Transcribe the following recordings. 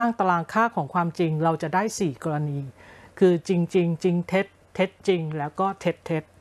างตารางค่าของความจริงเราจะได้4กรณีคือจริงจริงจริงเท็จเท็จจริงแล้วก็เท็จเท็จ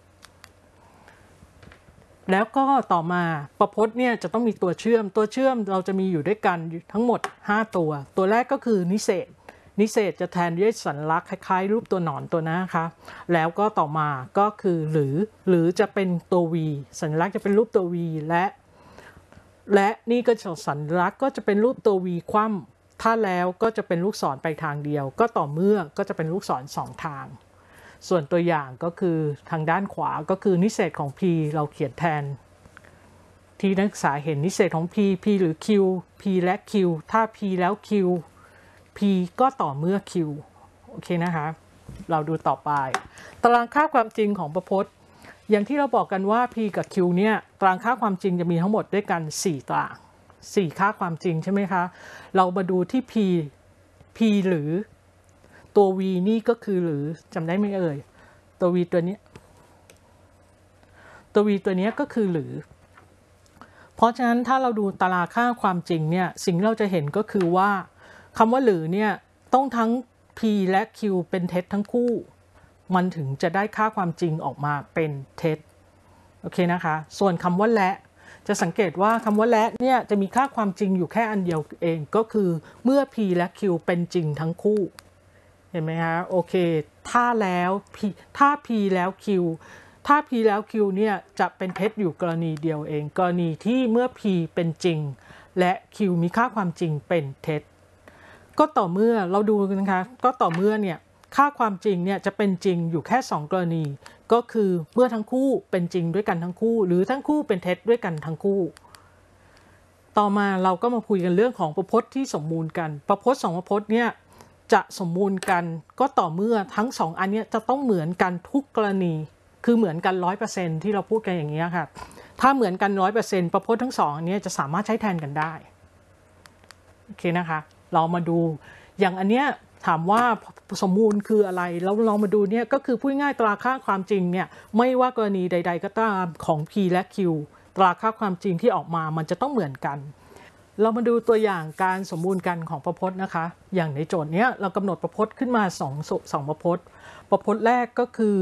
แล้วก็ต่อมาประพจน์เนี่ยจะต้องมีตัวเชื่อมเราจะมีอยู่ด้วยกันทั้งหมด5ตัวแรกก็คือนิเศษจะแทนด้วยสัญลักษณ์คล้ายๆรูปตัวหนอนตัวนะคะแล้วก็ต่อมาก็คือหรือจะเป็นตัว v สัญลักษณ์จะเป็นรูปตัว v และนี่ก็สัญลักษณ์ก็จะเป็นรูปตัว v คว่ำถ้าแล้วก็จะเป็นลูกศรไปทางเดียวก็ต่อเมื่อก็จะเป็นลูกศร2ทางส่วนตัวอย่างก็คือทางด้านขวาก็คือนิเศษของ p เราเขียนแทนที่นักศึกษาเห็นนิเศษของ p หรือ q p และ q ถ้า p แล้ว q p ก็ต่อเมื่อ q โอเคนะคะเราดูต่อไปตารางค่าความจริงของประพจน์อย่างที่เราบอกกันว่า p กับ q เนี่ยตารางค่าความจริงจะมีทั้งหมดด้วยกัน4ตาราง4ค่าความจริงใช่ไหมคะเรามาดูที่ p หรือตัว v นี่ก็คือหรือจำได้ไหมเอ่ยตัว v ตัวนี้ก็คือหรือเพราะฉะนั้นถ้าเราดูตารางค่าความจริงเนี่ยสิ่งเราจะเห็นก็คือว่าคำว่าหรือเนี่ยต้องทั้ง p และ q เป็นเท็จทั้งคู่มันถึงจะได้ค่าความจริงออกมาเป็นเท็จโอเคนะคะส่วนคำว่าและจะสังเกตว่าคำว่าและเนี่ยจะมีค่าความจริงอยู่แค่อันเดียวเองก็คือเมื่อ p และ q เป็นจริงทั้งคู่เห็นไหมคะโอเคถ้า p แล้ว q ถ้า p แล้ว q เนี่ยจะเป็นเท็จอยู่กรณีเดียวเองกรณีที่เมื่อ p เป็นจริงและ q มีค่าความจริงเป็นเท็จก็ต่อเมื่อเราดูนะคะก็ต่อเมื่อเนี่ยค่าความจริงเนี่ยจะเป็นจริงอยู่แค่2กรณีก็คือเมื่อทั้งคู่เป็นจริงด้วยกันทั้งคู่หรือทั้งคู่เป็นเท็จด้วยกันทั้งคู่ต่อมาเราก็มาคุยกันเรื่องของประพจน์ที่สมมูลกันประพจน์2ประพจน์เนี่ยจะสมมูลกันก็ต่อเมื่อทั้ง2อันนี้จะต้องเหมือนกันทุกกรณีคือเหมือนกัน 100% ที่เราพูดกันอย่างนี้ค่ะถ้าเหมือนกัน 100% ประพจน์ทั้ง2อันนี้จะสามารถใช้แทนกันได้โอเคนะคะเรามาดูอย่างอันเนี้ยถามว่าสมมูลคืออะไรแล้วเรามาดูเนี่ยก็คือพูดง่ายตราค่าความจริงเนี่ยไม่ว่ากรณีใดๆก็ตามของ p และ q ตราค่าความจริงที่ออกมามันจะต้องเหมือนกันเรามาดูตัวอย่างการสมมูลกันของประพจน์นะคะอย่างในโจทย์เนี้ยเรากำหนดประพจน์ขึ้นมา2ประพจน์แรกก็คือ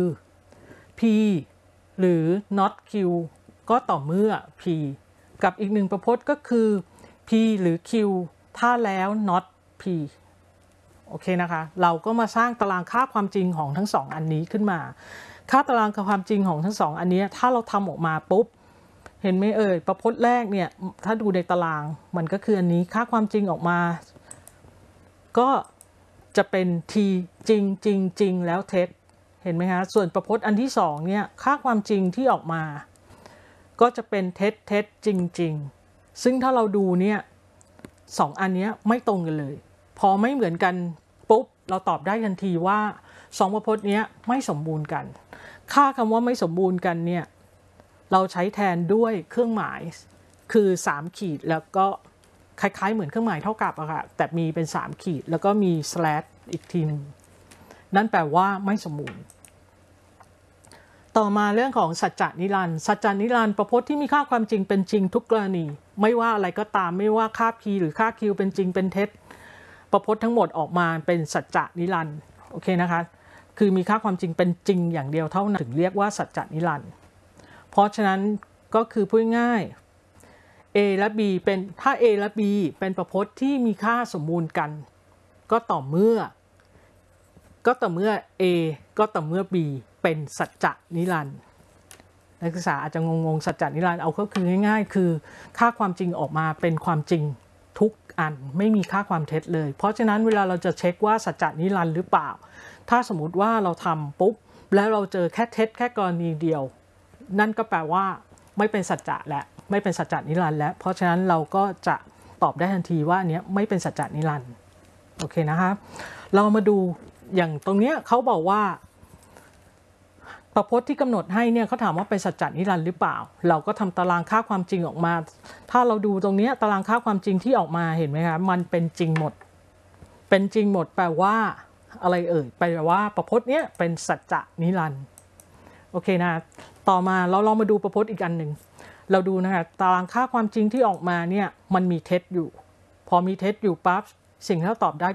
p หรือ not q ก็ต่อเมื่อ p กับอีก1ประพจน์ก็คือ p หรือ q ถ้าแล้ว not p โอเคนะคะเราก็มาสร้างตารางค่าความจริงของทั้ง2อันนี้ขึ้นมาค่าตารางความจริงของทั้ง2อันนี้ถ้าเราทำออกมาปุ๊บเห็นไหมเอ่ยประพจน์แรกเนี่ยถ้าดูในตารางมันก็คืออันนี้ค่าความจริงออกมาก็จะเป็น t จริงแล้วเท็จเห็นไหมคะส่วนประพจน์อันที่2เนี่ยค่าความจริงที่ออกมาก็จะเป็นเท็จจริงซึ่งถ้าเราดูเนี่ย2อันนี้ไม่ตรงกันเลยพอไม่เหมือนกันปุ๊บเราตอบได้ทันทีว่า2ประพจน์นี้ไม่สมบูรณ์กันค่าคำว่าไม่สมบูรณ์กันเนี่ยเราใช้แทนด้วยเครื่องหมายคือ3ขีดแล้วก็คล้ายๆเหมือนเครื่องหมายเท่ากับอะค่ะแต่มีเป็น3ขีดแล้วก็มีสแลชอีกทีนึงนั่นแปลว่าไม่สมบูรณ์ต่อมาเรื่องของสัจจนิรันดร์ประพจน์ที่มีค่าความจริงเป็นจริงทุกกรณีไม่ว่าอะไรก็ตามไม่ว่าค่า p หรือค่า q เป็นจริงเป็นเท็จประพจน์ทั้งหมดออกมาเป็นสัจจนิรันดร์โอเคนะคะคือมีค่าความจริงเป็นจริงอย่างเดียวเท่านั้นถึงเรียกว่าสัจจนิรันดร์เพราะฉะนั้นก็คือพูดง่าย a และ b เป็นถ้า a และ b เป็นประพจน์ที่มีค่าสมมูลกันก็ต่อเมื่อ a ก็ต่อเมื่อ b เป็นสัจจนิรันดร์นักศึกษาอาจจะงงสัจจนิรันดร์เอาก็คือง่ายๆคือค่าความจริงออกมาเป็นความจริงทุกอันไม่มีค่าความเท็จเลยเพราะฉะนั้นเวลาเราจะเช็คว่าสัจจนิรันดร์หรือเปล่าถ้าสมมุติว่าเราทำปุ๊บแล้วเราเจอแค่เท็จแค่กรณีเดียวนั่นก็แปลว่าไม่เป็นสัจจะและไม่เป็นสัจจนิรันดร์แล้วเพราะฉะนั้นเราก็จะตอบได้ทันทีว่าอันนี้ไม่เป็นสัจจนิรันดร์โอเคนะคะเรามาดูอย่างตรงนี้เขาบอกว่าประพจน์ที่กำหนดให้เนี่ยเขาถามว่าเป็นสัจจนิรันดร์หรือเปล่าเราก็ทำตารางค่าความจริงออกมาถ้าเราดูตรงนี้ตารางค่าความจริงที่ออกมาเห็นไหมคะมันเป็นจริงหมดแปลว่าอะไรเอ่ยแปลว่าประพจน์เนี้ยเป็นสัจจนิรันดร์โอเคนะต่อมาเราลองมาดูประพจน์อีกอันหนึ่งเราดูนะคะตารางค่าความจริงที่ออกมาเนี่ยมันมีเท็จอยู่พอมีเท็จอยู่ปั๊บสิ่งที่เราตอบได้